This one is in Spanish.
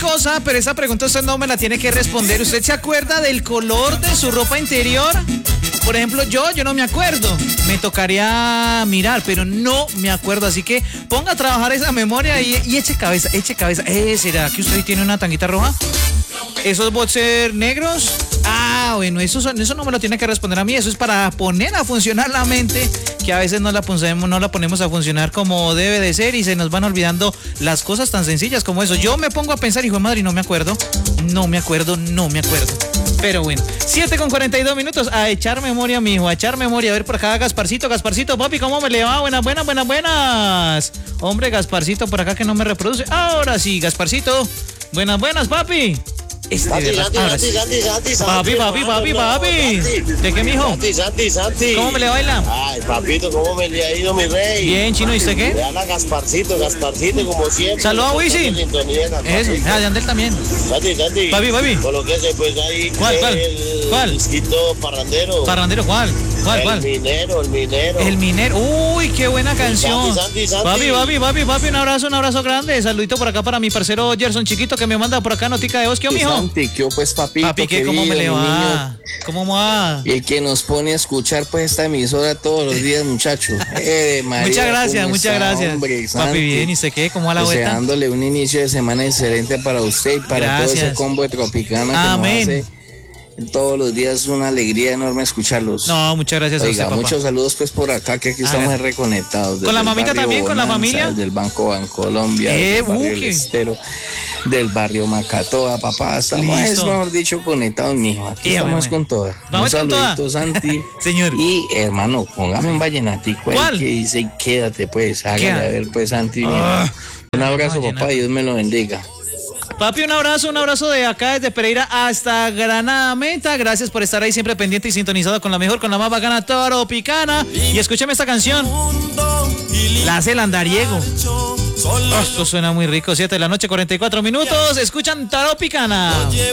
cosa, pero esa pregunta usted no me la tiene que responder. ¿Usted se acuerda del color de su ropa interior? Por ejemplo, yo no me acuerdo. Me tocaría mirar, pero no me acuerdo. Así que ponga a trabajar esa memoria y eche cabeza, eche cabeza. ¿Será que usted tiene una tanguita roja? ¿Esos boxers negros? Bueno, eso no me lo tiene que responder a mí. Eso es para poner a funcionar la mente, que a veces no la ponemos a funcionar como debe de ser y se nos van olvidando las cosas tan sencillas como eso. Yo me pongo a pensar, hijo de madre, y no me acuerdo. Pero bueno, 7:42, a echar memoria, mijo, a echar memoria. A ver por acá, Gasparcito, papi, ¿cómo me le va? Buenas. Hombre, Gasparcito por acá que no me reproduce. Ahora sí, Gasparcito. Buenas, papi. Santi. Papi. ¿De qué, mijo? Santi. ¿Cómo me le baila? Ay, papito, ¿cómo me le ha ido, mi rey? Bien, Chino, ¿y usted qué? Le habla Gasparcito, como siempre. Saludos a Wisin. Eso, Yandel también. Santi. Papi. Colóquese pues ahí. ¿Cuál? Disquito parrandero. ¿Parrandero cuál? El minero. Uy, qué buena canción. Santi. Papi, un abrazo grande. Saludito por acá para mi parcero Gerson Chiquito, que me manda por acá notica de voz. ¿Qué, mijo? Santi, ¿qué pues, papito? Papi, ¿cómo me le va? ¿Cómo va? Y el que nos pone a escuchar pues esta emisora todos los días, muchacho. Muchas gracias. Hombre, papi, bien, ¿y usted qué? ¿Cómo va la vuelta? Deseándole un inicio de semana excelente para usted y para todo ese combo de Tropicana. Amén. Que nos hace todos los días una alegría enorme escucharlos. No, muchas gracias. Oiga, a usted, muchos saludos pues por acá, que aquí estamos reconectados. ¿Con la mamita también? ¿Con la familia? Del Banco Bancolombia, del barrio El Estero, del barrio Macatoa, papá. Estamos, es mejor dicho, conectados, mijo. Aquí estamos con todas. Vamos un con saludito, Santi. Señor. Y, hermano, póngame un vallenatico. ¿Cuál? Que dice, quédate pues, hágale a ver pues, Santi. Un abrazo, papá, Dios me lo bendiga. Papi, un abrazo de acá desde Pereira hasta Granada Meta. Gracias por estar ahí siempre pendiente y sintonizado con la mejor, con la más bacana Tropicana. Y escúchame esta canción. La hace el andariego. Esto suena muy rico. 7:44. Escuchan Tropicana.